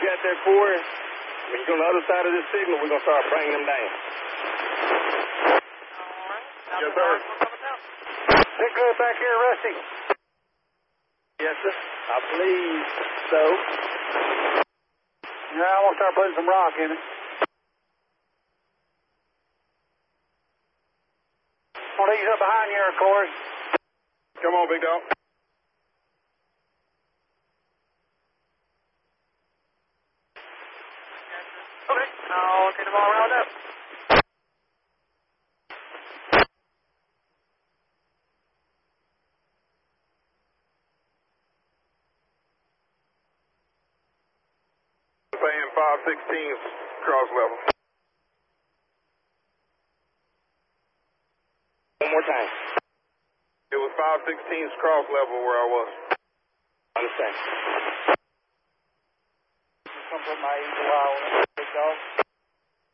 got that for us. When you go on the other side of this signal, we're going to start bringing them down. Yes, sir. Big good back here, Rusty. Yes, sir. I believe so. Yeah, I want to start putting some rock in it. I'll ease up behind you, Corey. Come on, big dog. Okay, I'll get them all round up. Paying 516's cross level. One more time. It was 516's cross level where I was. Understand. Come from my easy